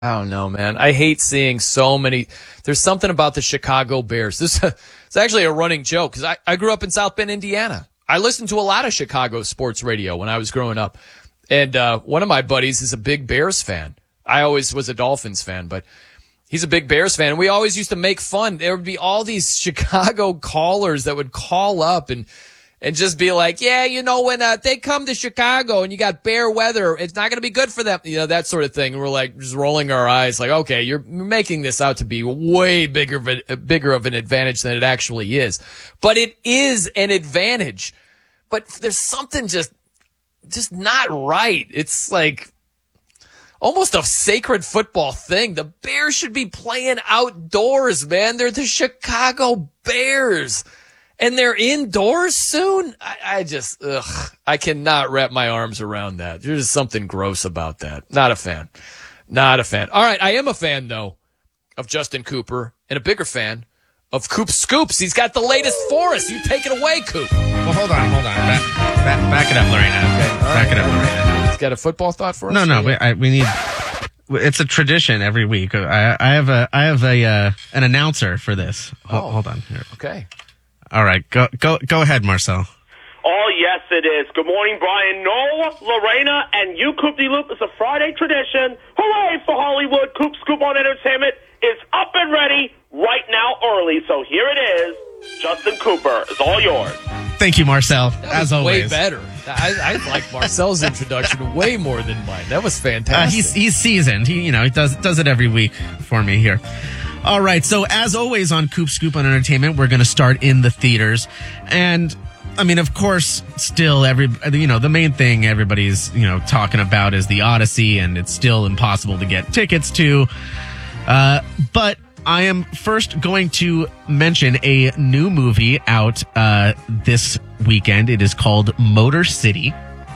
I don't know, man. I hate seeing so many. There's something about the Chicago Bears. It's actually a running joke because I grew up in South Bend, Indiana. I listened to a lot of Chicago sports radio when I was growing up. And one of my buddies is a big Bears fan. I always was a Dolphins fan, but he's a big Bears fan. And we always used to make fun. There would be all these Chicago callers that would call up and just be like, yeah, when they come to Chicago and you got bear weather, it's not going to be good for them. That sort of thing. And we're like just rolling our eyes like, okay, you're making this out to be way bigger of an advantage than it actually is. But it is an advantage. But there's something just not right. It's like almost a sacred football thing. The Bears should be playing outdoors, man. They're the Chicago Bears. And they're indoors soon? I cannot wrap my arms around that. There's something gross about that. Not a fan. All right, I am a fan, though, of Justin Cooper, and a bigger fan of Coop Scoops. He's got the latest for us. You take it away, Coop. Well, hold on. Back it up, Lorena. Okay. Back it up, Lorena. He's got a football thought for us? No, we need... It's a tradition every week. I have an announcer for this. Hold on here. Okay. All right, go ahead, Marcel. Oh, yes, it is. Good morning, Brian. Noah, Lorena, and you, Coop de Loop. It's a Friday tradition. Hooray for Hollywood. Coop Scoop on Entertainment is up and ready right now early. So here it is. Justin Cooper is all yours. Thank you, Marcel. As always. Way better. I like Marcel's introduction way more than mine. That was fantastic. He's seasoned. He does it every week for me here. All right, so as always on Coop Scoop on Entertainment, we're going to start in the theaters. And, I mean, of course, still, the main thing everybody's, talking about is the Odyssey, and it's still impossible to get tickets to. But I am first going to mention a new movie out this weekend. It is called Motor City.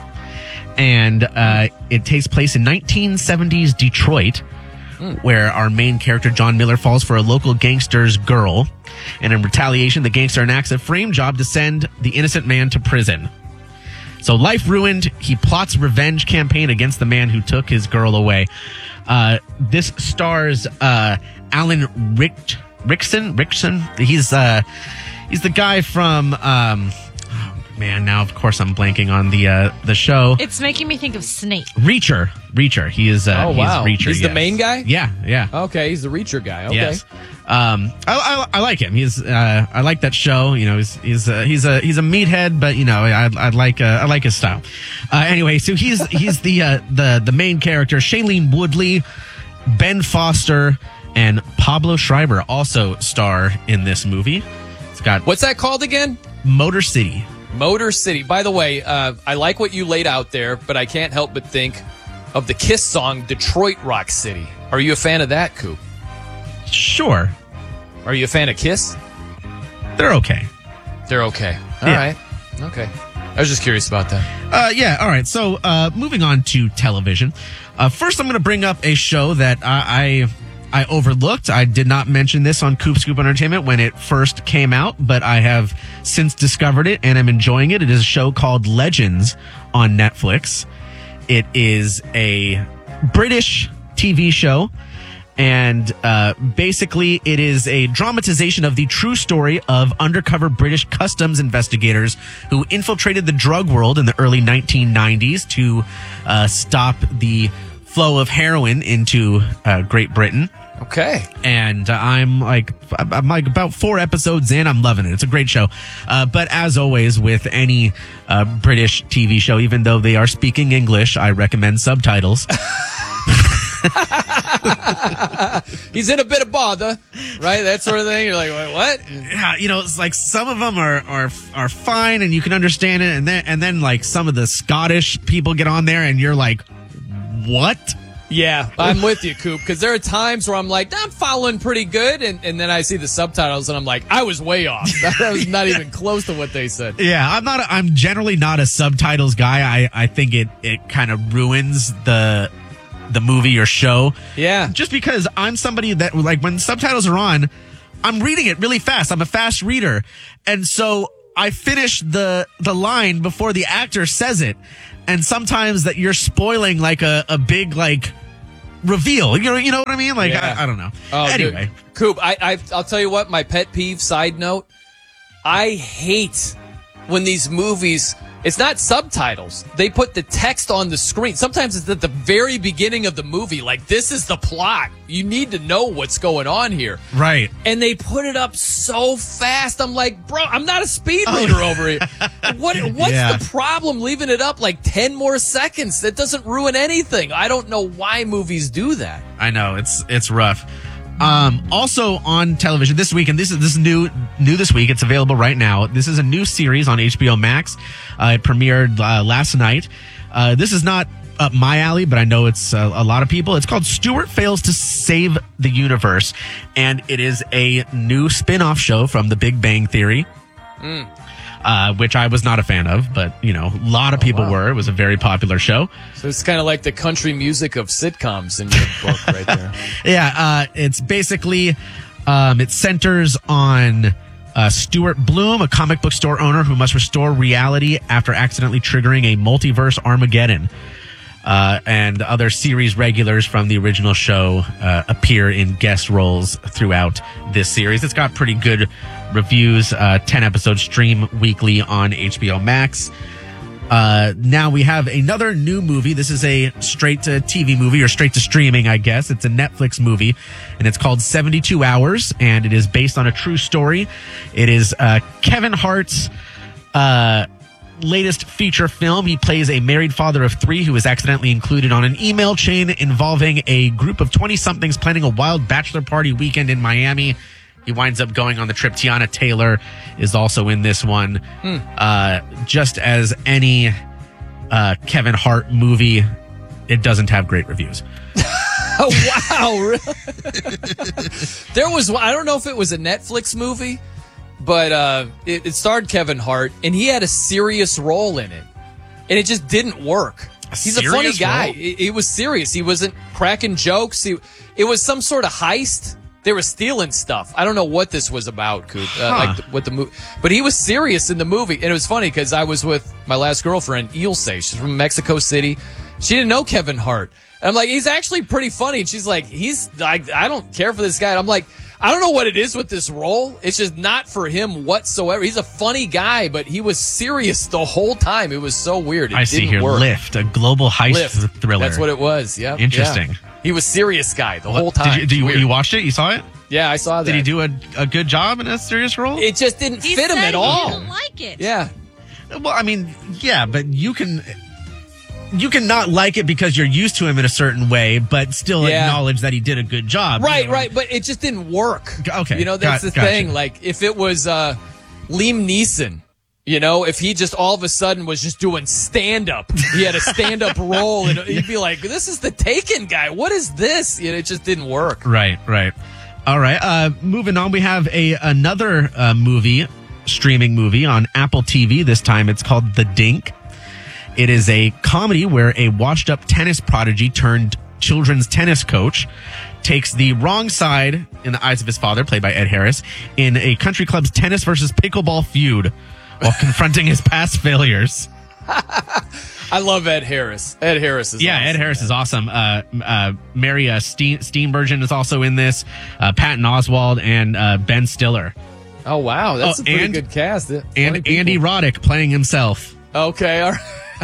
And it takes place in 1970s Detroit, where our main character, John Miller, falls for a local gangster's girl. And in retaliation, the gangster enacts a frame job to send the innocent man to prison. So life ruined, he plots revenge campaign against the man who took his girl away. This stars Alan Rickson. He's the guy from... now of course I'm blanking on the show. It's making me think of Snake. Reacher. He is wow. He's Reacher. He's the main guy? Yeah. Okay, he's the Reacher guy. Okay. Yes. I like him. I like that show. He's a meathead, but I like his style. Anyway, so he's the main character. Shailene Woodley, Ben Foster, and Pablo Schreiber also star in this movie. It's got What's that called again? Motor City. Motor City. By the way, I like what you laid out there, but I can't help but think of the Kiss song, Detroit Rock City. Are you a fan of that, Coop? Sure. Are you a fan of Kiss? They're okay. All right. Okay. I was just curious about that. All right. So, moving on to television. First, I'm going to bring up a show that I overlooked. I did not mention this on Coop Scoop Entertainment when it first came out, but I have since discovered it and I'm enjoying it. It is a show called Legends on Netflix. It is a British TV show, and basically it is a dramatization of the true story of undercover British customs investigators who infiltrated the drug world in the early 1990s to stop the flow of heroin into Great Britain. Okay. And I'm like about 4 episodes in. I'm loving it. It's a great show. But as always with any British TV show, even though they are speaking English, I recommend subtitles. He's in a bit of bother, right? That sort of thing. You're like, wait, what? Yeah, it's like some of them are fine and you can understand it, and then like some of the Scottish people get on there and you're like, what? Yeah, I'm with you, Coop, because there are times where I'm like, I'm following pretty good, and then I see the subtitles and I'm like, I was way off. That was not even close to what they said. Yeah, I'm generally not a subtitles guy. I think it kind of ruins the movie or show. Yeah. Just because I'm somebody that, like, when subtitles are on, I'm reading it really fast. I'm a fast reader. And so I finish the line before the actor says it. And sometimes that you're spoiling like a big like reveal. You know what I mean? Like, Yeah. I don't know. Oh, Anyway. dude. Coop, I'll tell you what, my pet peeve side note, I hate when these movies, it's not subtitles. They put the text on the screen. Sometimes it's at the very beginning of the movie. Like, this is the plot. You need to know what's going on here. Right. And they put it up so fast. I'm like, bro, I'm not a speed reader over here. What's Yeah. the problem leaving it up like 10 more seconds? That doesn't ruin anything. I don't know why movies do that. I know it's rough. Also on television this week, and this is new this week. It's available right now. This is a new series on HBO Max. It premiered last night. This is not up my alley, but I know it's a lot of people. It's called Stuart Fails to Save the Universe, and it is a new spin-off show from The Big Bang Theory. Which I was not a fan of, but, a lot of people were. It was a very popular show. So it's kind of like the country music of sitcoms in your book right there. Yeah, it's basically, it centers on Stuart Bloom, a comic book store owner who must restore reality after accidentally triggering a multiverse Armageddon. And other series regulars from the original show appear in guest roles throughout this series. It's got pretty good reviews. 10 episodes stream weekly on HBO Max. Now we have another new movie. This is a straight to TV movie, or straight to streaming, I guess. It's a Netflix movie, and it's called 72 Hours, and it is based on a true story. It is Kevin Hart's latest feature film. He plays a married father of 3 who is accidentally included on an email chain involving a group of 20-somethings planning a wild bachelor party weekend in Miami. He winds up going on the trip. Tiana Taylor is also in this one. Just as any Kevin Hart movie, it doesn't have great reviews. Oh, wow. Really? There was, I don't know if it was a Netflix movie, but it starred Kevin Hart, and he had a serious role in it. And it just didn't work. He's a funny guy. It was serious. He wasn't cracking jokes. It was some sort of heist. They were stealing stuff. I don't know what this was about, Coop. Like what the movie, but he was serious in the movie, and it was funny because I was with my last girlfriend, Ilse. She's from Mexico City. She didn't know Kevin Hart. And I'm like, he's actually pretty funny. And she's like, I don't care for this guy. And I'm like, I don't know what it is with this role. It's just not for him whatsoever. He's a funny guy, but he was serious the whole time. It was so weird. I see here, work. Lift, a global heist thriller. That's what it was. Yeah. Interesting. Yeah. He was serious guy the whole time. Did you watched it? You saw it? Yeah, I saw that. Did he do a good job in a serious role? It just didn't fit him at all. He didn't like it. Yeah. Well, I mean, yeah, but you can not like it because you're used to him in a certain way, but still acknowledge that he did a good job. Right, right. But it just didn't work. Okay. That's the thing. Like, if it was Liam Neeson, if he just all of a sudden was just doing stand-up, he had a stand-up role, and you'd be like, this is the Taken guy. What is this? It just didn't work. Right. All right. Moving on, we have another streaming movie on Apple TV. This time it's called The Dink. It is a comedy where a washed-up tennis prodigy turned children's tennis coach takes the wrong side in the eyes of his father, played by Ed Harris, in a country club's tennis versus pickleball feud while confronting his past failures. I love Ed Harris. Ed Harris is awesome. Ed Harris is awesome. Mary Steenburgen is also in this. Patton Oswalt and Ben Stiller. Oh, wow. That's a pretty good cast. And Andy Roddick playing himself. Okay, all right.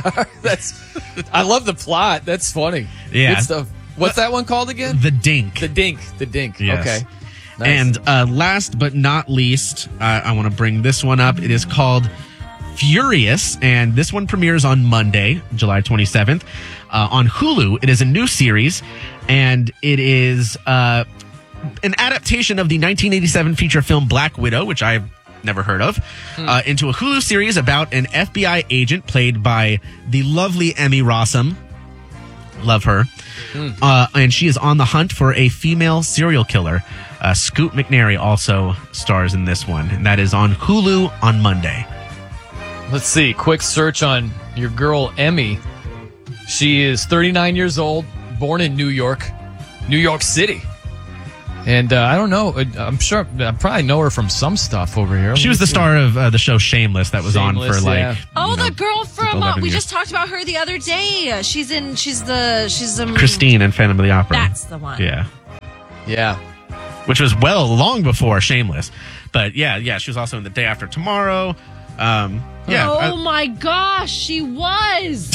I love the plot. That's funny. Yeah. Good stuff. What's that one called again? The Dink. The Dink. Yes. Okay. Nice. And last but not least, I want to bring this one up. It is called Furious, and this one premieres on Monday, July 27th, on Hulu. It is a new series, and it is an adaptation of the 1987 feature film Black Widow, which I've never heard of, into a Hulu series about an FBI agent played by the lovely Emmy Rossum. Love her. And she is on the hunt for a female serial killer. Scoot McNairy also stars in this one, and that is on Hulu on Monday. Let's see. Quick search on your girl, Emmy. She is 39 years old, born in New York City. And I don't know. I'm sure I probably know her from some stuff over here. She was the star of the show Shameless that was on for like. Yeah. The girl from we years. just talked about her the other day. She's Christine in Phantom of the Opera. That's the one. Yeah. Which was long before Shameless. But yeah, she was also in The Day After Tomorrow. My gosh, she was.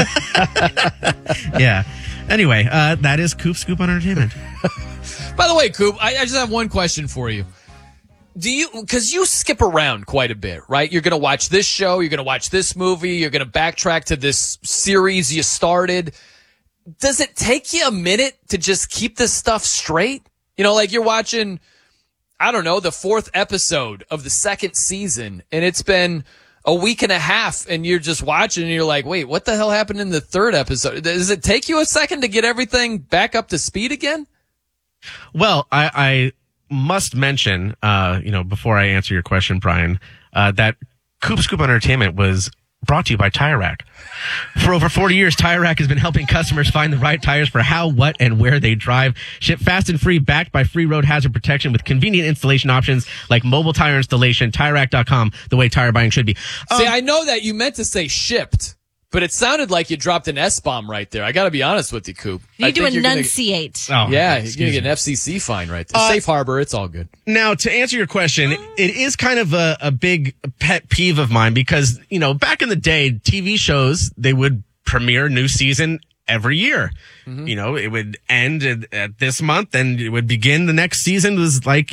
Yeah. Anyway, that is Coop Scoop on Entertainment. By the way, Coop, I just have one question for you. Because you skip around quite a bit, right? You're going to watch this show, you're going to watch this movie, you're going to backtrack to this series you started. Does it take you a minute to just keep this stuff straight? Like you're watching, I don't know, the 4th episode of the 2nd season, and it's been a week and a half, and you're just watching, and you're like, wait, what the hell happened in the 3rd episode? Does it take you a second to get everything back up to speed again? Well, I must mention, before I answer your question, Brian, that Coop Scoop on Entertainment was brought to you by Tire Rack. For over 40 years, Tire Rack has been helping customers find the right tires for how, what, and where they drive. Ship fast and free, backed by free road hazard protection with convenient installation options like mobile tire installation. TireRack.com, the way tire buying should be. See, I know that you meant to say shipped, but it sounded like you dropped an S-bomb right there. I got to be honest with you, Coop. You need to enunciate. You're going to get an FCC fine right there. Safe harbor, it's all good. Now, to answer your question, it is kind of a big pet peeve of mine because, back in the day, TV shows, they would premiere new season every year. Mm-hmm. It would end at this month and it would begin the next season. It was like,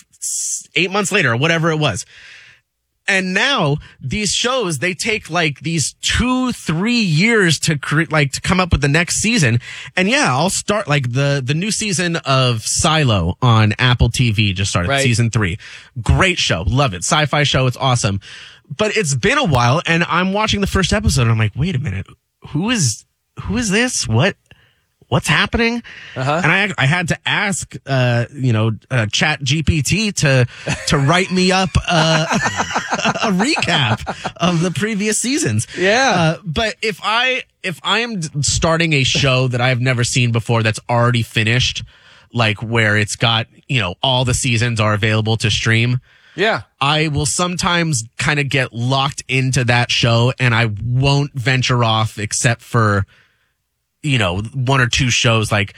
8 months later or whatever it was. And now these shows, they take like these 2-3 years to to come up with the next season. And yeah, I'll start like the new season of Silo on Apple TV just started, right. Season 3. Great show. Love it. Sci-fi show. It's awesome. But it's been a while and I'm watching the first episode and I'm like, wait a minute. Who is this? What's happening? Uh-huh. And I had to ask, Chat GPT to write me up, a recap of the previous seasons. Yeah. But if I am starting a show that I've never seen before that's already finished, like where it's got, all the seasons are available to stream. Yeah. I will sometimes kind of get locked into that show and I won't venture off except for, 1 or 2 shows like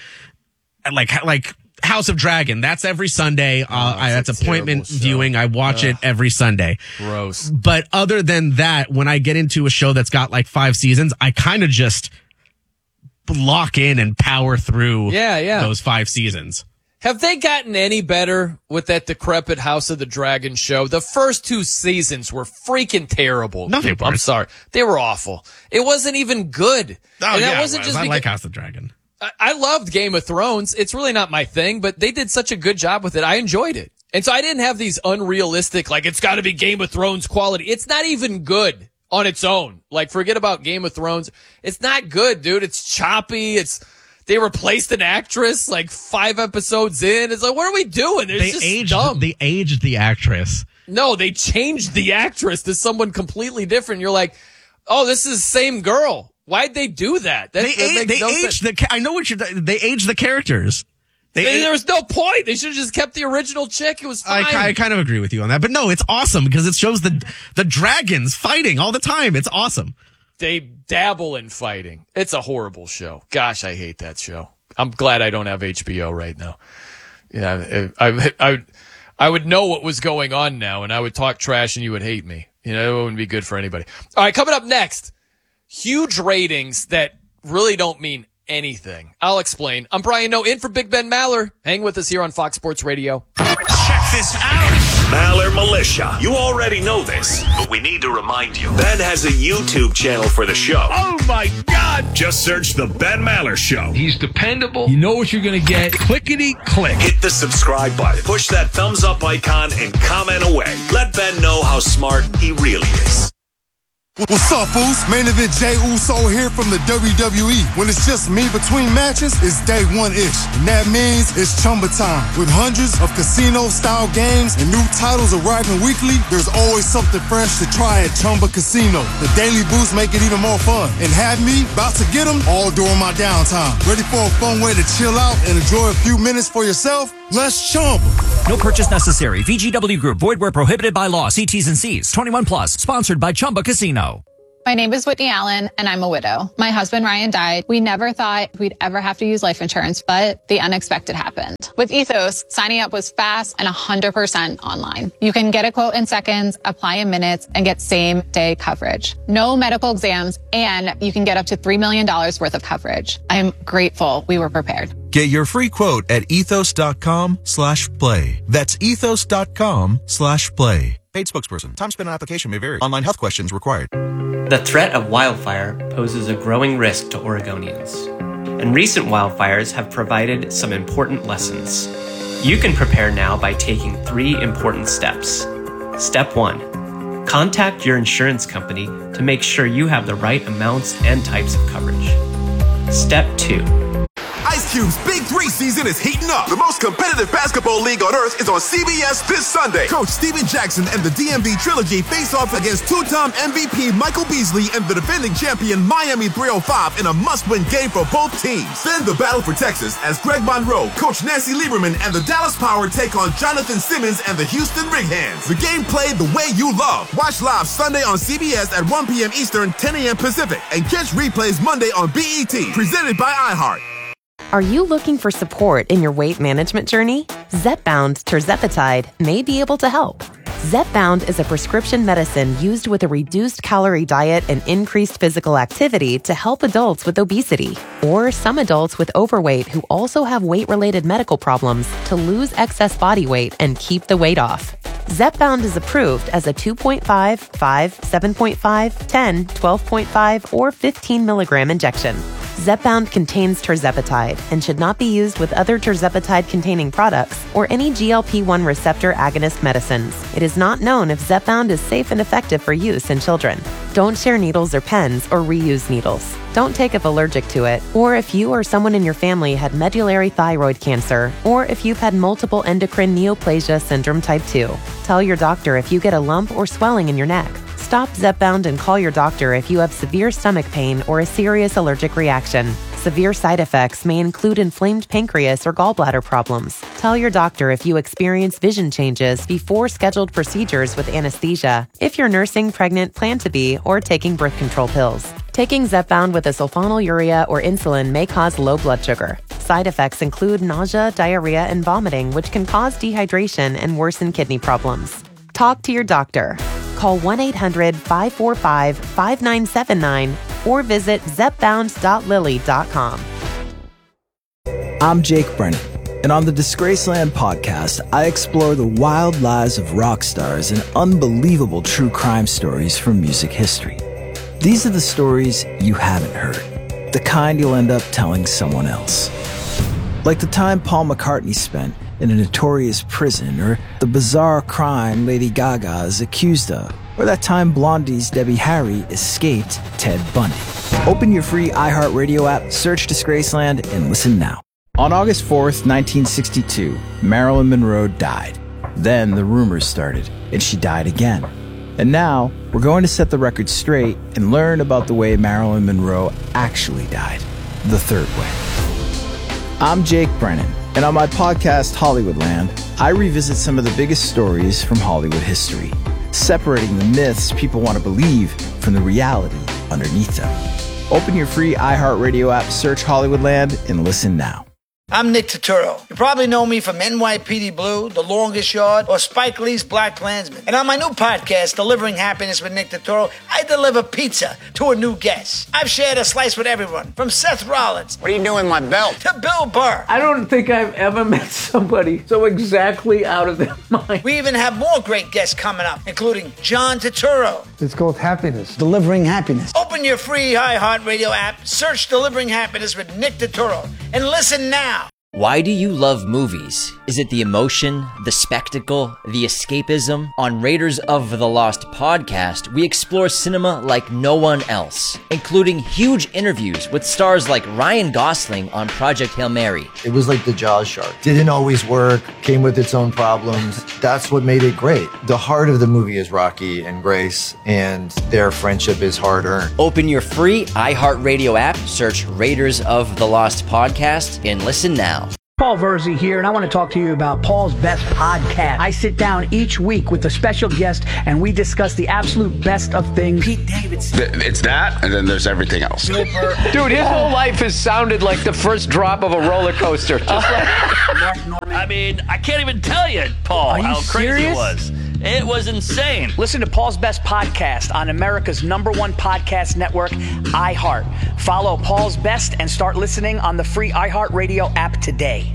House of Dragon. That's every Sunday. That's appointment viewing. I watch it every Sunday. Gross. But other than that, when I get into a show that's got like 5 seasons, I kind of just lock in and power through those 5 seasons. Have they gotten any better with that decrepit House of the Dragon show? The first 2 seasons were freaking terrible. No, they weren't. I'm sorry. They were awful. It wasn't even good. Oh, and that wasn't just I like House of the Dragon. I loved Game of Thrones. It's really not my thing, but they did such a good job with it. I enjoyed it. And so I didn't have these unrealistic, like, it's got to be Game of Thrones quality. It's not even good on its own. Like, forget about Game of Thrones. It's not good, dude. It's choppy. They replaced an actress like 5 episodes in. It's like, what are we doing? Dumb. They aged the actress. No, they changed the actress to someone completely different. You're like, oh, this is the same girl. Why'd they do that? They aged the characters. There was no point. They should have just kept the original chick. It was fine. I kind of agree with you on that. But no, it's awesome because it shows the dragons fighting all the time. It's awesome. They dabble in fighting. It's a horrible show. Gosh, I hate that show. I'm glad I don't have HBO right now. Yeah, I would know what was going on now, and I would talk trash, and you would hate me. It wouldn't be good for anybody. All right, coming up next, huge ratings that really don't mean anything. I'll explain. I'm Brian Noe, in for Big Ben Maller. Hang with us here on Fox Sports Radio. Check this out. Maller Militia. You already know this, but we need to remind you. Ben has a YouTube channel for the show. Oh, my God. Just search The Ben Maller Show. He's dependable. You know what you're going to get. Clickety-click. Hit the subscribe button. Push that thumbs up icon and comment away. Let Ben know how smart he really is. What's up, Oos? Main event Jey Uso here from the WWE. When it's just me between matches, it's day one-ish. And that means it's Chumba time. With hundreds of casino-style games and new titles arriving weekly, there's always something fresh to try at Chumba Casino. The daily boosts make it even more fun. And have me about to get them all during my downtime. Ready for a fun way to chill out and enjoy a few minutes for yourself? Let's Chumba. No purchase necessary. VGW Group. Void where prohibited by law. See T's and C's. 21 plus. Sponsored by Chumba Casino. My name is Whitney Allen, and I'm a widow. My husband, Ryan, died. We never thought we'd ever have to use life insurance, but the unexpected happened. With Ethos, signing up was fast and 100% online. You can get a quote in seconds, apply in minutes, and get same-day coverage. No medical exams, and you can get up to $3 million worth of coverage. I'm grateful we were prepared. Get your free quote at ethos.com/play. That's ethos.com/play. Paid spokesperson. Time spent on application may vary. Online health questions required. The threat of wildfire poses a growing risk to Oregonians, and recent wildfires have provided some important lessons. You can prepare now by taking 3 important steps. Step 1. Contact your insurance company to make sure you have the right amounts and types of coverage. Step 2. Ice Cube's Big 3 season is heating up. The most competitive basketball league on earth is on CBS this Sunday. Coach Steven Jackson and the DMV Trilogy face off against two-time MVP Michael Beasley and the defending champion Miami 305 in a must-win game for both teams. Then the battle for Texas as Greg Monroe, Coach Nancy Lieberman, and the Dallas Power take on Jonathan Simmons and the Houston Rig Hands. The game played the way you love. Watch live Sunday on CBS at 1 p.m. Eastern, 10 a.m. Pacific, and catch replays Monday on BET, presented by iHeart. Are you looking for support in your weight management journey? Zepbound tirzepatide may be able to help. Zepbound is a prescription medicine used with a reduced calorie diet and increased physical activity to help adults with obesity or some adults with overweight who also have weight-related medical problems to lose excess body weight and keep the weight off. Zepbound is approved as a 2.5, 5, 7.5, 10, 12.5, or 15 milligram injection. Zepbound contains tirzepatide and should not be used with other tirzepatide-containing products or any GLP-1 receptor agonist medicines. It is not known if Zepbound is safe and effective for use in children. Don't share needles or pens or reuse needles. Don't take if allergic to it, or if you or someone in your family had medullary thyroid cancer, or if you've had multiple endocrine neoplasia syndrome type 2. Tell your doctor if you get a lump or swelling in your neck. Stop Zepbound and call your doctor if you have severe stomach pain or a serious allergic reaction. Severe side effects may include inflamed pancreas or gallbladder problems. Tell your doctor if you experience vision changes before scheduled procedures with anesthesia, if you're nursing, pregnant, plan to be, or taking birth control pills. Taking Zepbound with a sulfonylurea or insulin may cause low blood sugar. Side effects include nausea, diarrhea, and vomiting, which can cause dehydration and worsen kidney problems. Talk to your doctor. Call 1-800-545-5979 or visit zepbound.lily.com. I'm Jake Brennan, and on the Disgraceland podcast, I explore the wild lives of rock stars and unbelievable true crime stories from music history. These are the stories you haven't heard, the kind you'll end up telling someone else. Like the time Paul McCartney spent in a notorious prison, or the bizarre crime Lady Gaga is accused of, or that time Blondie's Debbie Harry escaped Ted Bundy. Open your free iHeartRadio app, search Disgraceland, and listen now. On August 4th, 1962, Marilyn Monroe died. Then the rumors started, and she died again. And now, we're going to set the record straight and learn about the way Marilyn Monroe actually died, the third way. I'm Jake Brennan, and on my podcast, Hollywoodland, I revisit some of the biggest stories from Hollywood history, separating the myths people want to believe from the reality underneath them. Open your free iHeartRadio app, search Hollywoodland, and listen now. I'm Nick Turturro. You probably know me from NYPD Blue, The Longest Yard, or Spike Lee's Black Klansman. And on my new podcast, Delivering Happiness with Nick Turturro, I deliver pizza to a new guest. I've shared a slice with everyone, from Seth Rollins. What are you doing with my belt? To Bill Burr. I don't think I've ever met somebody so exactly out of their mind. We even have more great guests coming up, including John Turturro. It's called Happiness. Delivering Happiness. Open your free iHeartRadio app, search Delivering Happiness with Nick Turturro, and listen now. Why do you love movies? Is it the emotion, the spectacle, the escapism? On Raiders of the Lost podcast, we explore cinema like no one else, including huge interviews with stars like Ryan Gosling on Project Hail Mary. It was like the Jaws shark. Didn't always work, came with its own problems. That's what made it great. The heart of the movie is Rocky and Grace, and their friendship is hard-earned. Open your free iHeartRadio app, search Raiders of the Lost podcast, and listen now. Paul Verzi here, and I want to talk to you about Paul's Best Podcast. I sit down each week with a special guest, and we discuss the absolute best of things. Pete Davidson. It's that, and then there's everything else. Dude, his whole life has sounded like the first drop of a roller coaster. I mean, I can't even tell you, Paul, how crazy it was. It was insane. Listen to Paul's Best Podcast on America's #1 podcast network, iHeart. Follow Paul's Best and start listening on the free iHeartRadio app today.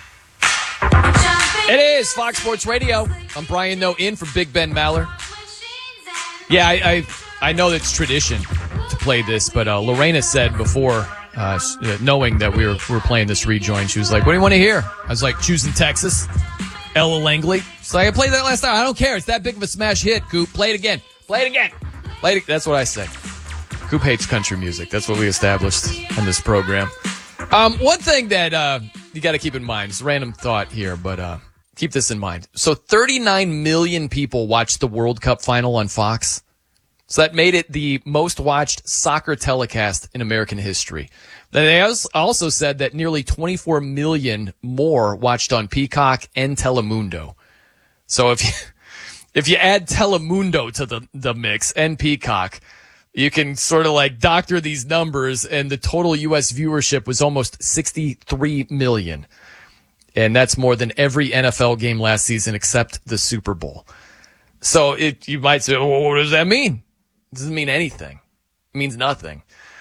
It is Fox Sports Radio. I'm Brian Noe in for Big Ben Maller. Yeah, I know it's tradition to play this, but Lorena said before, knowing that we were playing this rejoin, she was like, "What do you want to hear?" I was like, "Choosing Texas, Ella Langley." She's like, "I played that last time. I don't care. It's that big of a smash hit, Coop. Play it again. Play it again. Play it." That's what I say. Coop hates country music. That's what we established on this program. One thing that you got to keep in mind, it's a random thought here, but keep this in mind. So 39 million people watched the World Cup final on Fox. So that made it the most watched soccer telecast in American history. They also said that nearly 24 million more watched on Peacock and Telemundo. So if you add Telemundo to the mix and Peacock, you can sort of like doctor these numbers, and the total U.S. viewership was almost 63 million. And that's more than every NFL game last season except the Super Bowl. So you might say, well, what does that mean? It doesn't mean anything. It means nothing.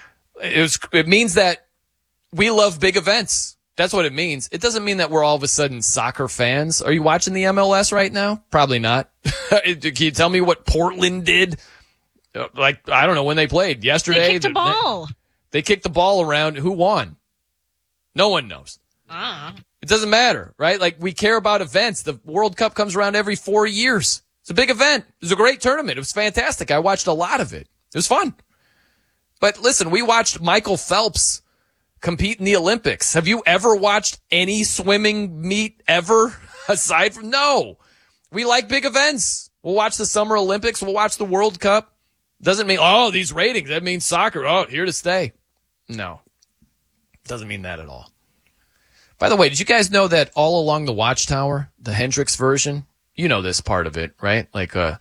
It means that we love big events. That's what it means. It doesn't mean that we're all of a sudden soccer fans. Are you watching the MLS right now? Probably not. Can you tell me what Portland did? Like, I don't know when they played. Yesterday? They kicked a ball. They kicked the ball around. Who won? No one knows. It doesn't matter, right? Like, we care about events. The World Cup comes around every 4 years. It's a big event. It was a great tournament. It was fantastic. I watched a lot of it. It was fun. But listen, we watched Michael Phelps compete in the Olympics. Have you ever watched any swimming meet ever? Aside from, no. We like big events. We'll watch the Summer Olympics. We'll watch the World Cup. Doesn't mean, these ratings, that means soccer. Here to stay. No. Doesn't mean that at all. By the way, did you guys know that all along the Watchtower, the Hendrix version, you know this part of it, right? Like that's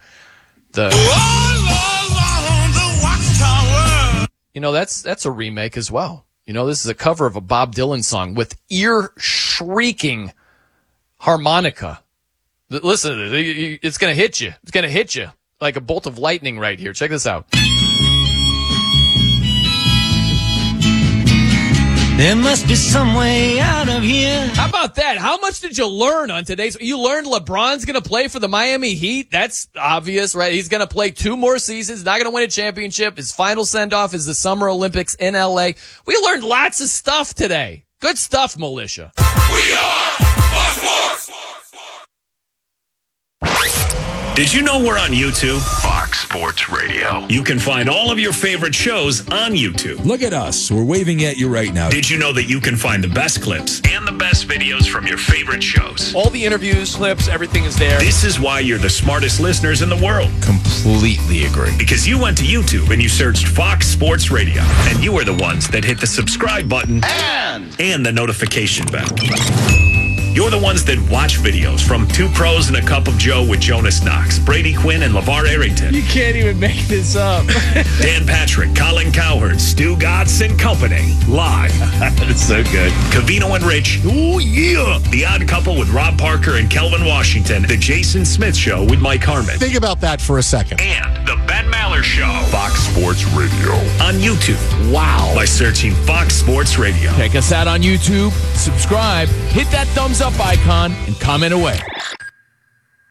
a remake as well. You know, this is a cover of a Bob Dylan song with ear-shrieking harmonica. Listen to this. It's going to hit you. It's going to hit you like a bolt of lightning right here. Check this out. There must be some way out of here. How about that? How much did you learn on today's? You learned LeBron's going to play for the Miami Heat. That's obvious, right? He's going to play 2 more seasons, not going to win a championship. His final send-off is the Summer Olympics in L.A. We learned lots of stuff today. Good stuff, Militia. We are Fox Sports. Did you know we're on YouTube? Fox Sports Radio. You can find all of your favorite shows on YouTube. Look at us. We're waving at you right now. Did you know that you can find the best clips and the best videos from your favorite shows? All the interviews, clips, everything is there. This is why you're the smartest listeners in the world. Completely agree. Because you went to YouTube and you searched Fox Sports Radio. And you are the ones that hit the subscribe button and the notification bell. You're the ones that watch videos from Two Pros and a Cup of Joe with Jonas Knox, Brady Quinn, and LeVar Arrington. You can't even make this up. Dan Patrick, Colin Cowherd, Stu Gatz and Company. Live. That's so good. Covino and Rich. Oh, yeah. The Odd Couple with Rob Parker and Kelvin Washington. The Jason Smith Show with Mike Harmon. Think about that for a second. And The Ben Maller Show. Fox Sports Radio. On YouTube. Wow. By searching Fox Sports Radio. Check us out on YouTube. Subscribe. Hit that thumbs up icon and comment away.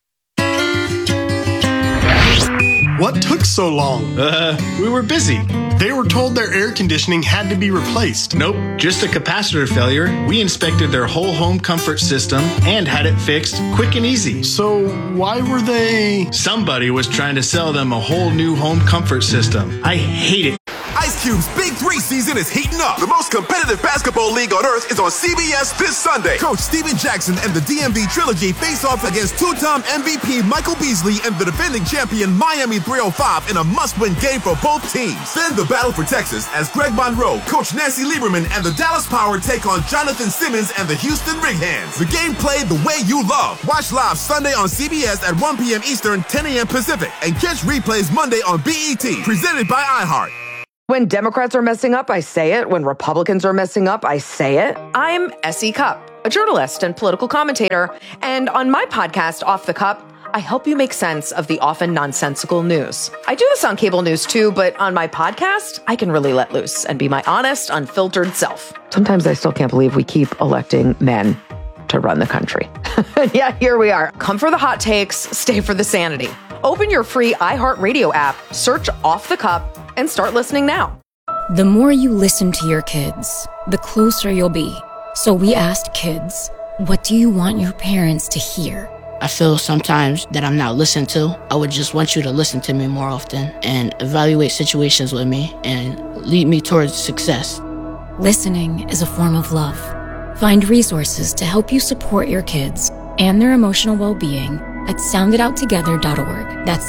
What took so long? We were busy. They were told their air conditioning had to be replaced. Nope, just a capacitor failure. We inspected their whole home comfort system and had it fixed quick and easy. So why were they... Somebody was trying to sell them a whole new home comfort system. I hate it. Ice Cube's Big 3 season is heating up. The most competitive basketball league on earth is on CBS this Sunday. Coach Steven Jackson and the DMV Trilogy face off against two-time MVP Michael Beasley and the defending champion Miami 305 in a must-win game for both teams. Then the battle for Texas as Greg Monroe, Coach Nancy Lieberman, and the Dallas Power take on Jonathan Simmons and the Houston Rig-Hands. The game played the way you love. Watch live Sunday on CBS at 1 p.m. Eastern, 10 a.m. Pacific, and catch replays Monday on BET, presented by iHeart. When Democrats are messing up, I say it. When Republicans are messing up, I say it. I'm S.E. Cupp, a journalist and political commentator. And on my podcast, Off the Cup, I help you make sense of the often nonsensical news. I do this on cable news too, but on my podcast, I can really let loose and be my honest, unfiltered self. Sometimes I still can't believe we keep electing men to run the country. Yeah, here we are. Come for the hot takes, stay for the sanity. Open your free iHeartRadio app, search Off the Cup, and start listening now. The more you listen to your kids, the closer you'll be. So we asked kids, what do you want your parents to hear? I feel sometimes that I'm not listened to. I would just want you to listen to me more often and evaluate situations with me and lead me towards success. Listening is a form of love. Find resources to help you support your kids and their emotional well-being at sounditouttogether.org. That's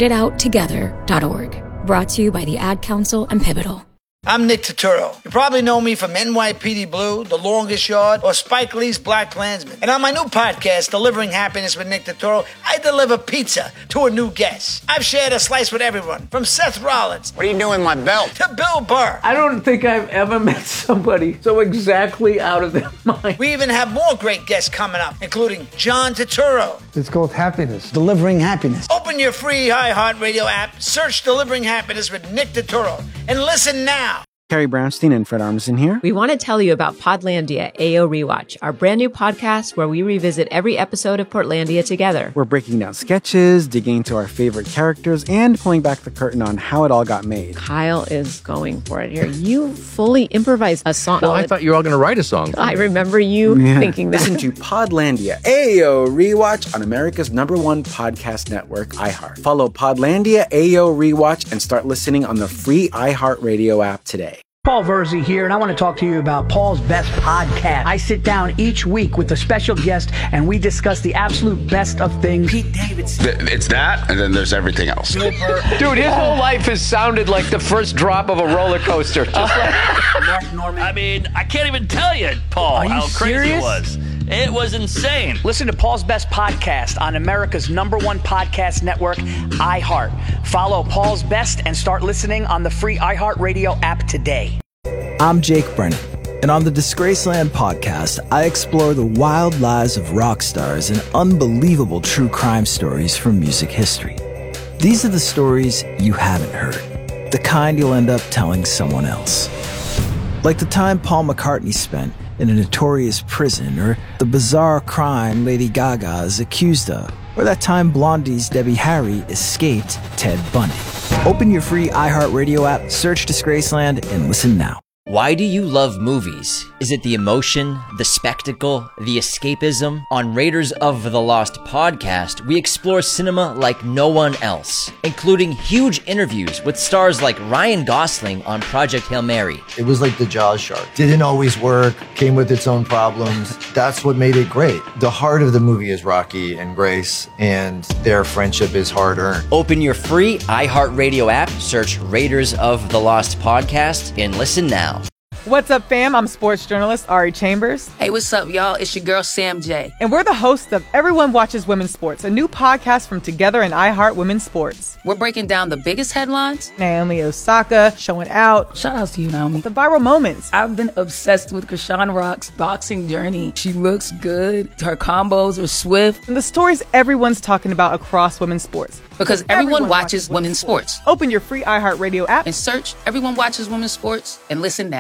sounditouttogether.org. Brought to you by the Ad Council and Pivotal. I'm Nick Turturro. You probably know me from NYPD Blue, The Longest Yard, or Spike Lee's Black Klansman. And on my new podcast, Delivering Happiness with Nick Turturro, I deliver pizza to a new guest. I've shared a slice with everyone, from Seth Rollins. What are you doing with my belt? To Bill Burr. I don't think I've ever met somebody so exactly out of their mind. We even have more great guests coming up, including John Turturro. It's called happiness. Delivering happiness. Open your free iHeartRadio app, search Delivering Happiness with Nick Turturro, and listen now. Carrie Brownstein and Fred Armisen here. We want to tell you about Podlandia AO Rewatch, our brand new podcast where we revisit every episode of Portlandia together. We're breaking down sketches, digging into our favorite characters, and pulling back the curtain on how it all got made. Kyle is going for it here. You fully improvised a song. Well, I thought you were all going to write a song. I remember you thinking that. Listen to Podlandia AO Rewatch on America's #1 podcast network, iHeart. Follow Podlandia AO Rewatch and start listening on the free iHeartRadio app today. Paul Verzi here, and I want to talk to you about Paul's Best Podcast. I sit down each week with a special guest, and we discuss the absolute best of things. Pete Davidson. It's that, and then there's everything else. Dude, his whole life has sounded like the first drop of a roller coaster. Just like Mark Norman. I mean, I can't even tell you, Paul, how crazy it was. It was insane. Listen to Paul's Best Podcast on America's #1 podcast network, iHeart. Follow Paul's Best and start listening on the free iHeartRadio app today. I'm Jake Brennan, and on the Disgraceland podcast, I explore the wild lives of rock stars and unbelievable true crime stories from music history. These are the stories you haven't heard, the kind you'll end up telling someone else. Like the time Paul McCartney spent in a notorious prison, or the bizarre crime Lady Gaga is accused of, or that time Blondie's Debbie Harry escaped Ted Bundy. Open your free iHeartRadio app, search Disgraceland, and listen now. Why do you love movies? Is it the emotion, the spectacle, the escapism? On Raiders of the Lost podcast, we explore cinema like no one else, including huge interviews with stars like Ryan Gosling on Project Hail Mary. It was like the Jaws shark. Didn't always work, came with its own problems. That's what made it great. The heart of the movie is Rocky and Grace, and their friendship is hard-earned. Open your free iHeartRadio app, search Raiders of the Lost podcast, and listen now. What's up, fam? I'm sports journalist Ari Chambers. Hey, what's up, y'all? It's your girl, Sam J. And we're the hosts of Everyone Watches Women's Sports, a new podcast from Together and iHeart Women's Sports. We're breaking down the biggest headlines. Naomi Osaka showing out. Shout out to you, Naomi. The viral moments. I've been obsessed with Krishan Rock's boxing journey. She looks good. Her combos are swift. And the stories everyone's talking about across women's sports. Because everyone watches women's sports. Open your free iHeartRadio app and search Everyone Watches Women's Sports and listen now.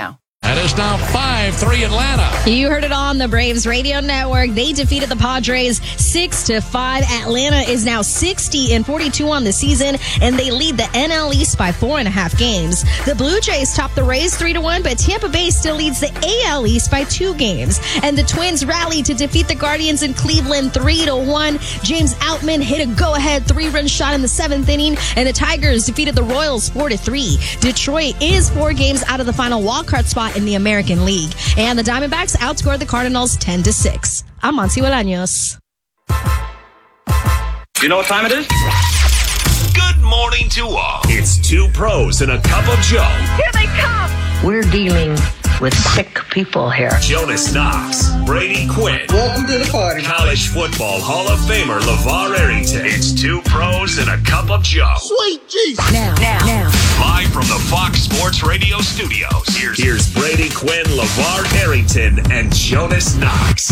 And it's now 5-3 Atlanta. You heard it on the Braves radio network. They defeated the Padres 6-5. Atlanta is now 60-42 on the season, and they lead the NL East by 4.5 games. The Blue Jays top the Rays 3-1, but Tampa Bay still leads the AL East by 2 games. And the Twins rallied to defeat the Guardians in Cleveland 3-1. James Outman hit a go-ahead 3-run shot in the 7th inning, and the Tigers defeated the Royals 4-3. Detroit is 4 games out of the final wildcard spot in the American League. And the Diamondbacks outscored the Cardinals 10-6. I'm Monty Bolaños. You know what time it is? Good morning to all. It's 2 pros and a cup of Joe. Here they come. We're dealing with sick people here. Jonas Knox, Brady Quinn. Welcome to the party. College football Hall of Famer LeVar Arrington. It's 2 pros and a cup of Joe. Sweet Jesus. Now. Live from the Fox Sports Radio studios. Here's Brady Quinn, LeVar Arrington, and Jonas Knox.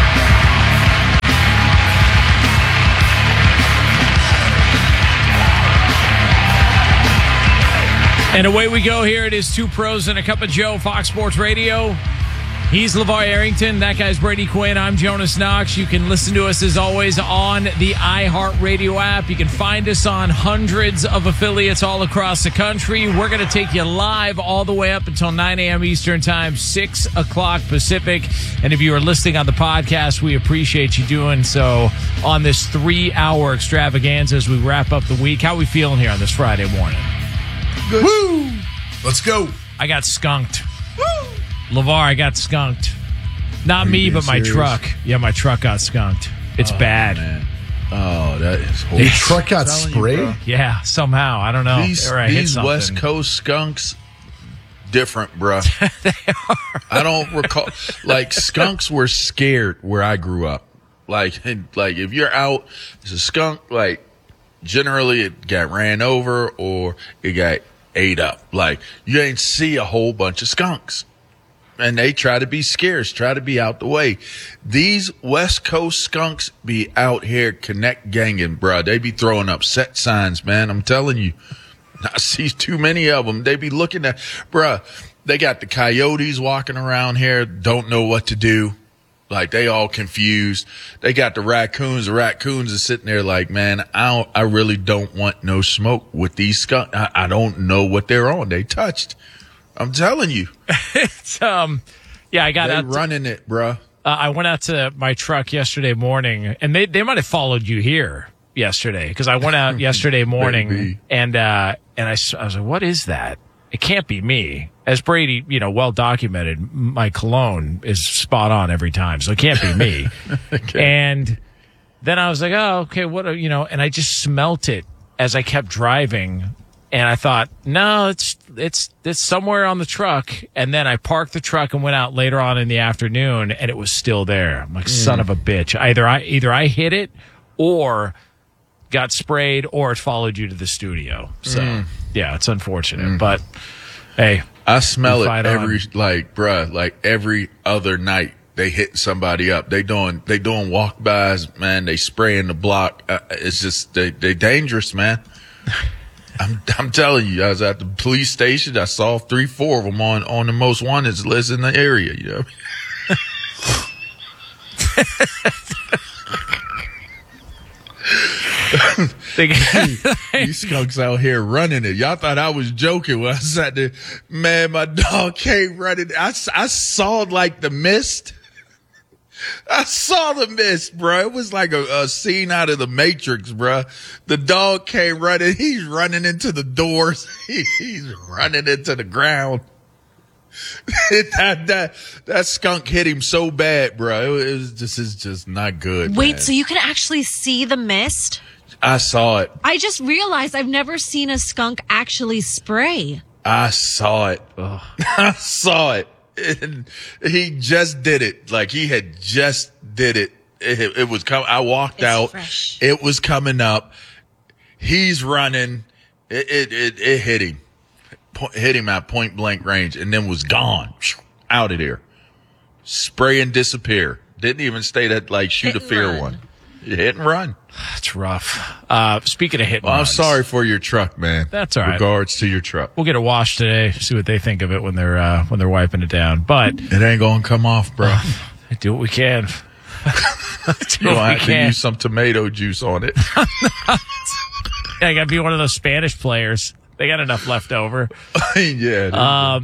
And away we go here. It is 2 pros and a cup of Joe, Fox Sports Radio. He's LeVar Arrington. That guy's Brady Quinn. I'm Jonas Knox. You can listen to us, as always, on the iHeartRadio app. You can find us on hundreds of affiliates all across the country. We're going to take you live all the way up until 9 a.m. Eastern Time, 6 o'clock Pacific. And if you are listening on the podcast, we appreciate you doing so on this 3-hour extravaganza as we wrap up the week. How are we feeling here on this Friday morning? Good. Woo! Let's go. I got skunked. Woo! LeVar, I got skunked. Not me, but my truck. Yeah, my truck got skunked. It's bad. Man. Oh, that is horrible. Your truck got sprayed? Yeah, somehow. I don't know. These West Coast skunks, different, bruh. They are. I don't recall. Like, skunks were scared where I grew up. Like if you're out, there's a skunk, like, generally it got ran over or it got ate up. Like, you ain't see a whole bunch of skunks. And they try to be scarce, try to be out the way. These West Coast skunks be out here connect ganging, bruh. They be throwing up set signs, man. I'm telling you. I see too many of them. They be looking at, bruh, they got the coyotes walking around here, don't know what to do. Like, they all confused. They got the raccoons. The raccoons are sitting there like, man, I really don't want no smoke with these skunks. I don't know what they're on. They touched. I'm telling you. It's, yeah, I got out. Running it, bruh. I went out to my truck yesterday morning, and they might have followed you here yesterday, because I went out yesterday morning, and I was like, what is that? It can't be me. As Brady, well documented, my cologne is spot on every time, so it can't be me. Okay. And then I was like, oh, okay, what, and I just smelt it as I kept driving. And I thought, no, it's somewhere on the truck. And then I parked the truck and went out later on in the afternoon, and it was still there. I'm like, son of a bitch. Either I hit it or got sprayed or it followed you to the studio. So, yeah, it's unfortunate. But, hey. I smell it every other night. They hitting somebody up. They doing walk-bys, man. They spraying the block. It's just, they dangerous, man. I'm telling you, I was at the police station. I saw 3-4 of them on the most wanted list in the area. You know. These skunks out here running it. Y'all thought I was joking when I sat there. Man, my dog came running. I saw like the mist. I saw the mist, bro. It was like a scene out of the Matrix, bro. The dog came running. He's running into the doors. He's running into the ground. That skunk hit him so bad, bro. This is just not good. Wait, man. So you can actually see the mist? I saw it. I just realized I've never seen a skunk actually spray. I saw it. I saw it. And he just did it. Like, he had just did it. It was coming. I walked out. Fresh. It was coming up. He's running. It hit him. Hit him at point blank range and then was gone. Out of there. Spray and disappear. Didn't even stay that, like, shoot a fear one. You hit and run. It's rough. Speaking of hit and Well, I'm runs, sorry for your truck, man. That's all right. Regards to your truck. We'll get it washed today. See what they think of it when they're wiping it down. But it ain't gonna come off, bro. Do what we can. You'll have to use some tomato juice on it. I got to be one of those Spanish players. They got enough left over. Yeah.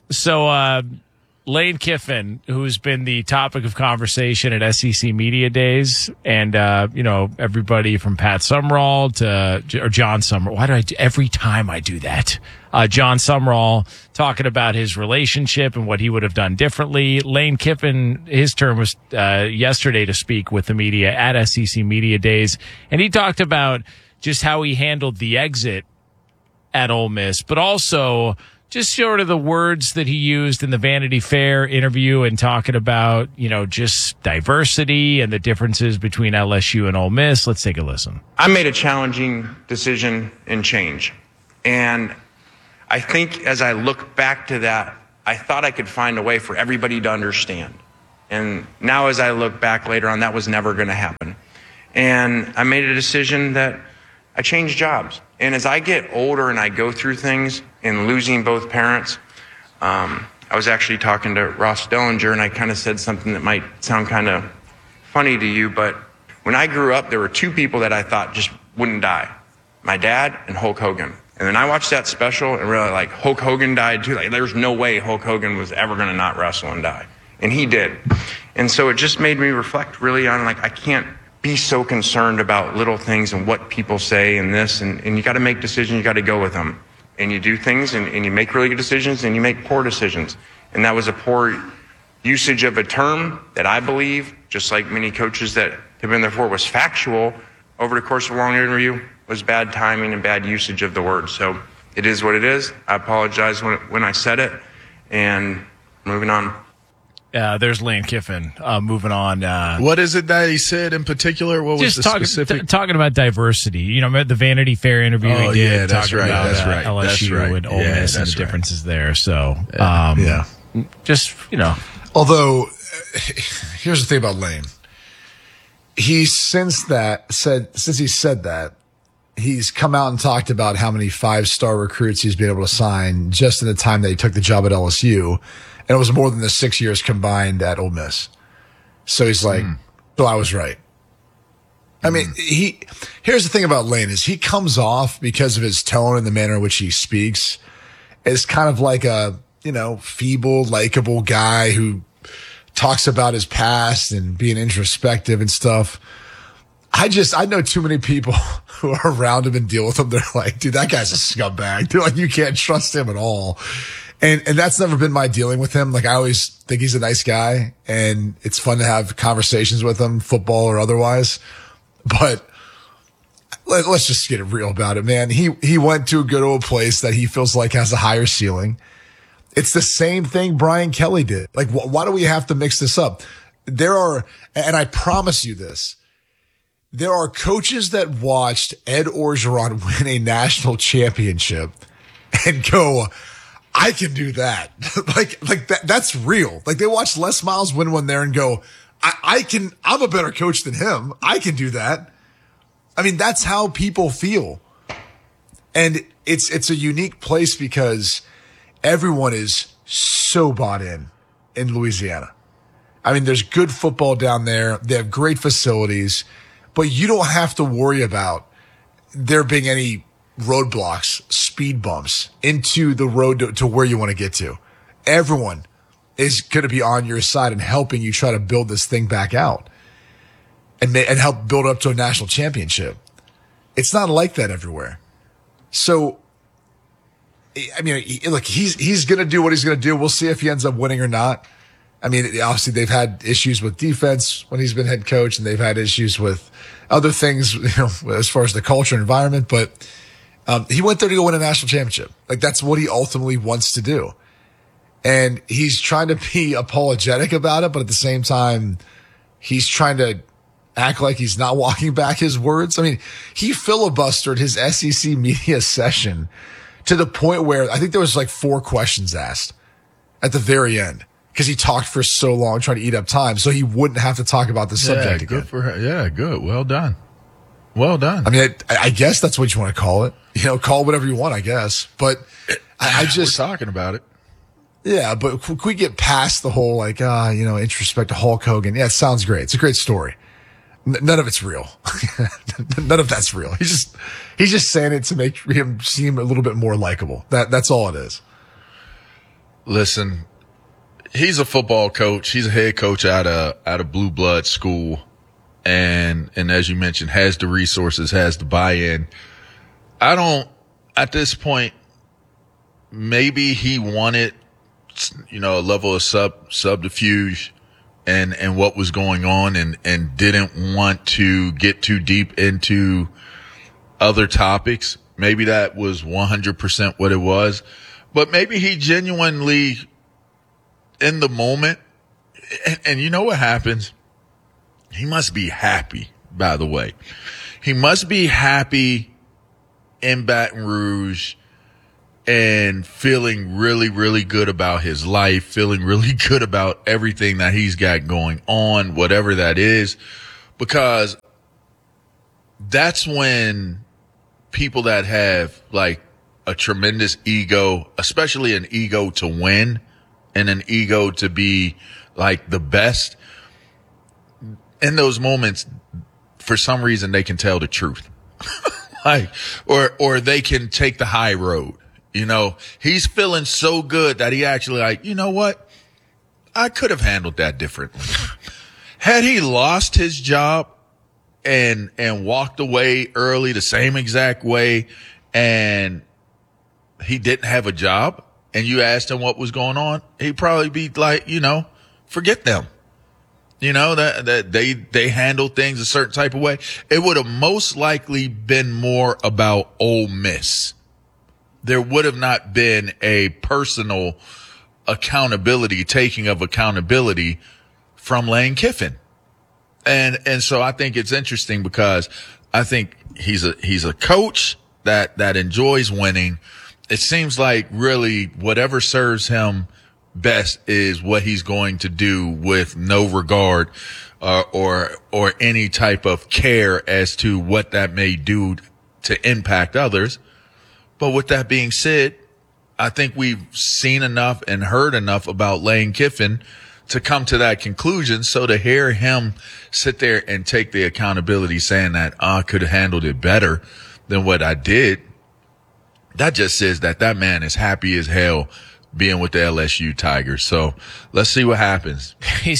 So Lane Kiffin, who's been the topic of conversation at SEC Media Days, and everybody from Pat Summerall to John Summerall. Why do I do every time I do that? John Summerall talking about his relationship and what he would have done differently. Lane Kiffin, his turn was yesterday to speak with the media at SEC Media Days, and he talked about just how he handled the exit at Ole Miss, but also just sort of the words that he used in the Vanity Fair interview and talking about, just diversity and the differences between LSU and Ole Miss. Let's take a listen. I made a challenging decision and change. And I think as I look back to that, I thought I could find a way for everybody to understand. And now as I look back later on, that was never going to happen. And I made a decision that I changed jobs. And as I get older and I go through things and losing both parents, I was actually talking to Ross Dellinger, and I kind of said something that might sound kind of funny to you, but when I grew up, there were two people that I thought just wouldn't die. My dad and Hulk Hogan. And then I watched that special and really Hulk Hogan died too. There's no way Hulk Hogan was ever going to not wrestle and die. And he did. And so it just made me reflect really on I can't be so concerned about little things and what people say and this, and you got to make decisions, you got to go with them. And you do things and you make really good decisions and you make poor decisions. And that was a poor usage of a term that I believe, just like many coaches that have been there for, was factual over the course of a long interview, was bad timing and bad usage of the word. So it is what it is. I apologize when I said it, and moving on. There's Lane Kiffin. Moving on. What is it that he said in particular? What was the specific? Talking about diversity. The Vanity Fair interview he did. Yeah, that's right. About, that's right. LSU and Ole Miss and the differences there. So, just, Although, here's the thing about Lane. Since he said that, he's come out and talked about how many 5-star recruits he's been able to sign just in the time that he took the job at LSU. And it was more than the 6 years combined at Ole Miss. So he's like, so I was right. I mean, here's the thing about Lane is he comes off because of his tone and the manner in which he speaks as kind of like a, feeble, likable guy who talks about his past and being introspective and stuff. I know too many people who are around him and deal with him. They're like, dude, that guy's a scumbag. They're like, you can't trust him at all. And that's never been my dealing with him. I always think he's a nice guy and it's fun to have conversations with him, football or otherwise. But let's just get it real about it, man. He went to a good old place that he feels like has a higher ceiling. It's the same thing Brian Kelly did. Why do we have to mix this up? And I promise you this, there are coaches that watched Ed Orgeron win a national championship and go, I can do that. That's real. They watch Les Miles win one there and go, I'm a better coach than him. I can do that. I mean, that's how people feel. And it's a unique place because everyone is so bought in Louisiana. I mean, there's good football down there. They have great facilities, but you don't have to worry about there being any roadblocks, speed bumps into the road to where you want to get to. Everyone is going to be on your side and helping you try to build this thing back out and help build up to a national championship. It's not like that everywhere. So, I mean, look, he's going to do what he's going to do. We'll see if he ends up winning or not. I mean, obviously they've had issues with defense when he's been head coach, and they've had issues with other things, as far as the culture and environment, but he went there to go win a national championship. That's what he ultimately wants to do. And he's trying to be apologetic about it, but at the same time, he's trying to act like he's not walking back his words. I mean, he filibustered his SEC media session to the point where I think there was 4 questions asked at the very end. because he talked for so long trying to eat up time so he wouldn't have to talk about the subject again. Good for her. Yeah, good. Well done. Well done. I mean, I guess that's what you want to call it. Call it whatever you want, I guess. But I just we're talking about it. Yeah, but could we get past the whole introspect to Hulk Hogan? Yeah, it sounds great. It's a great story. None of it's real. None of that's real. He's just saying it to make him seem a little bit more likable. That's all it is. Listen, he's a football coach. He's a head coach out of blue blood school. And as you mentioned, has the resources, has the buy-in. At this point, maybe he wanted, a level of subterfuge and what was going on and didn't want to get too deep into other topics. Maybe that was 100% what it was, but maybe he genuinely in the moment, and you know what happens? He must be happy, by the way. He must be happy in Baton Rouge and feeling really, really good about his life, feeling really good about everything that he's got going on, whatever that is, because that's when people that have like a tremendous ego, especially an ego to win and an ego to be like the best, in those moments, for some reason, they can tell the truth. or they can take the high road. He's feeling so good that he actually you know what? I could have handled that differently. Had he lost his job and walked away early the same exact way and he didn't have a job and you asked him what was going on, he'd probably be like, forget them. That they handle things a certain type of way. It would have most likely been more about Ole Miss. There would have not been a personal taking of accountability from Lane Kiffin. And so I think it's interesting because I think he's a coach that enjoys winning. It seems like really whatever serves him best is what he's going to do with no regard or any type of care as to what that may do to impact others. But with that being said, I think we've seen enough and heard enough about Lane Kiffin to come to that conclusion. So to hear him sit there and take the accountability saying that I could have handled it better than what I did, that just says that man is happy as hell being with the LSU Tigers. So let's see what happens.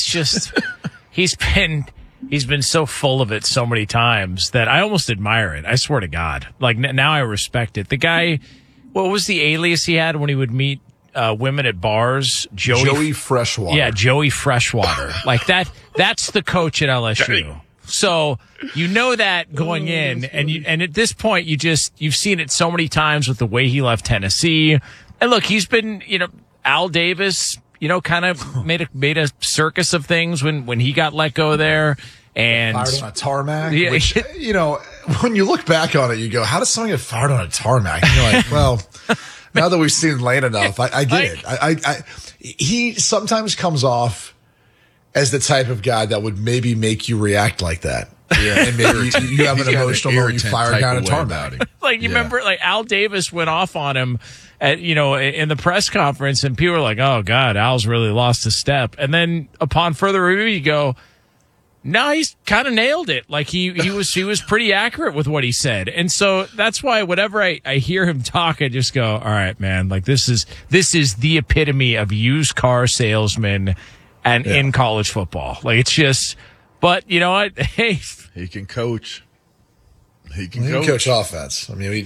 He's been so full of it so many times that I almost admire it. I swear to God. Like now I respect it. The guy, what was the alias he had when he would meet women at bars? Joey Freshwater. Yeah, Joey Freshwater. Like that's the coach at LSU. So that going in and at this point you've seen it so many times with the way he left Tennessee. And look, he's been, Al Davis, kind of made a circus of things when he got let go there. And fired on a tarmac. Yeah. Which, when you look back on it, you go, how does someone get fired on a tarmac? And you're like, well, now that we've seen Lane enough, I get it. He sometimes comes off as the type of guy that would maybe make you react like that. Yeah. And maybe you have an emotional moment, you fire down a tarmac. Like, you remember, like, Al Davis went off on him at, in the press conference, and people were like, oh, God, Al's really lost a step. And then upon further review, you go, no, he's kind of nailed it. Like, he was pretty accurate with what he said. And so that's why whenever I hear him talk, I just go, all right, man, like, this is the epitome of used car salesman and in college football. Like, it's just, but you know what? Hey, he can coach. He can coach offense. I mean,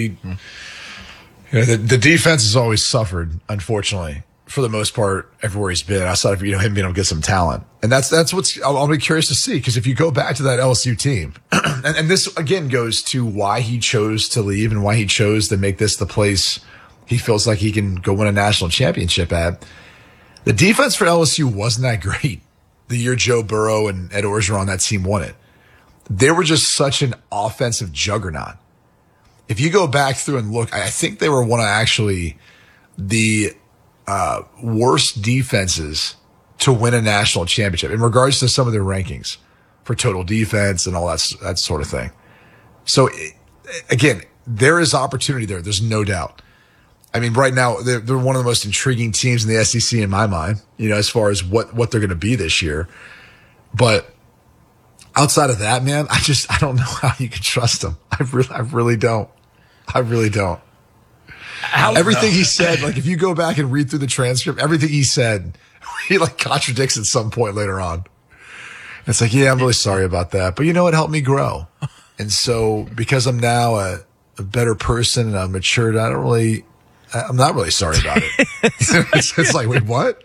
the defense has always suffered, unfortunately, for the most part, everywhere he's been, outside of him being able to get some talent. And that's what's I'll be curious to see, because if you go back to that LSU team, and this again goes to why he chose to leave and why he chose to make this the place he feels like he can go win a national championship at. The defense for LSU wasn't that great the year Joe Burrow and Ed Orgeron, that team, won it. They were just such an offensive juggernaut. If you go back through and look, I think they were one of actually the worst defenses to win a national championship in regards to some of their rankings for total defense and all that sort of thing. So again, there is opportunity there. There's no doubt. I mean, right now they're one of the most intriguing teams in the SEC in my mind, as far as what they're going to be this year. But outside of that, man, I don't know how you can trust them. I really don't. I really don't. Everything he said, like if you go back and read through the transcript, everything he said, he like contradicts at some point later on. It's like, yeah, I'm really sorry about that, but it helped me grow. And so because I'm now a better person and I'm matured, I'm not really sorry about it. It's like, wait, what?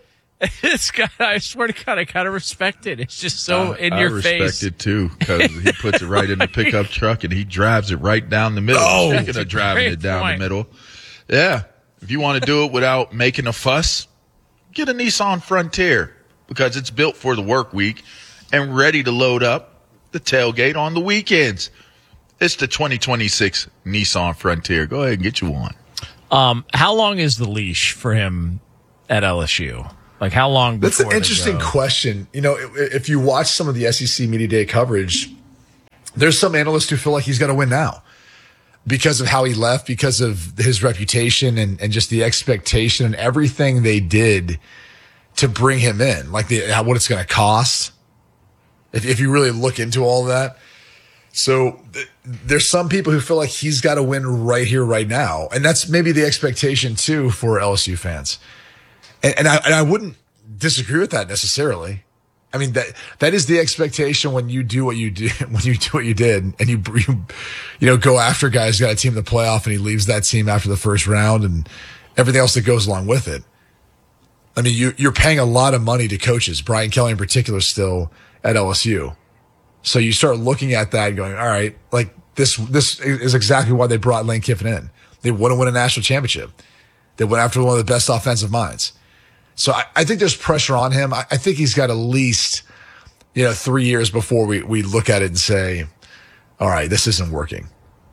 I swear to God, I kind of respect it. It's just so in your face. I respect it too, because he puts it right in the pickup truck and he drives it right down the middle. Oh, Speaking of driving it down the middle. Yeah. If you want to do it without making a fuss, get a Nissan Frontier, because it's built for the work week and ready to load up the tailgate on the weekends. It's the 2026 Nissan Frontier. Go ahead and get you one. How long is the leash for him at LSU? Like how long before? That's an interesting question. If you watch some of the SEC Media Day coverage, there's some analysts who feel like he's got to win now because of how he left, because of his reputation and just the expectation and everything they did to bring him in, like what it's going to cost. If you really look into all of that. So there's some people who feel like he's got to win right here, right now. And that's maybe the expectation too for LSU fans. And I wouldn't disagree with that necessarily. I mean, that is the expectation when you do what you do, when you do what you did and you go after a guy who's got a team in the playoff and he leaves that team after the first round and everything else that goes along with it. I mean, you're paying a lot of money to coaches, Brian Kelly in particular, still at LSU. So you start looking at that and going, all right, like this is exactly why they brought Lane Kiffin in. They want to win a national championship. They went after one of the best offensive minds. So I think there's pressure on him. I think he's got at least, 3 years before we look at it and say, all right, this isn't working.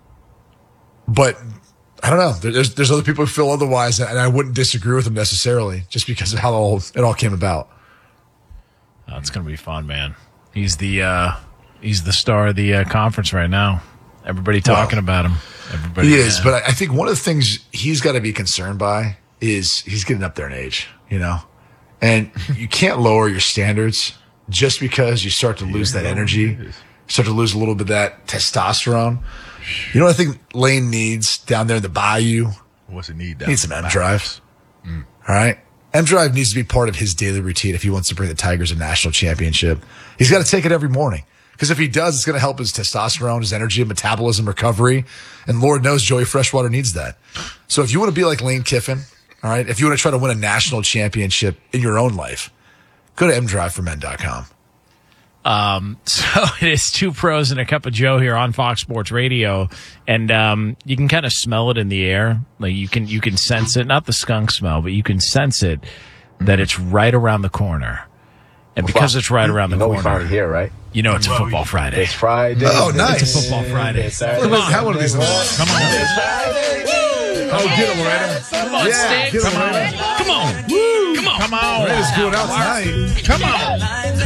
But I don't know. There's other people who feel otherwise, and I wouldn't disagree with them necessarily just because of how it all came about. Oh, it's going to be fun, man. He's the star of the conference right now. Everybody talking about him. Everybody. He is, but I think one of the things he's got to be concerned by is he's getting up there in age, and you can't lower your standards just because you start to lose that energy, start to lose a little bit of that testosterone. You know what I think Lane needs down there in the bayou? What's it need? He needs some M-Drive. All right. M-Drive needs to be part of his daily routine if he wants to bring the Tigers a national championship. He's got to take it every morning. Because if he does, it's going to help his testosterone, his energy, metabolism, recovery. And Lord knows Joey Freshwater needs that. So if you want to be like Lane Kiffin, all right, if you want to try to win a national championship in your own life, go to mdriveformen.com. So it is Two Pros and a Cup of Joe here on Fox Sports Radio. And you can kind of smell it in the air. Like you can sense it, not the skunk smell, but you can sense it that it's right around the corner. And because it's right around the corner, we finally here, right? It's a football Friday. It's Friday. Oh, nice. It's a football Friday. Come on. Have one of these. Come on. It's Friday. Oh, get him, Loretta. Come on, Stig. Come on. Woo. Come on. Loretta's going out tonight. Come on.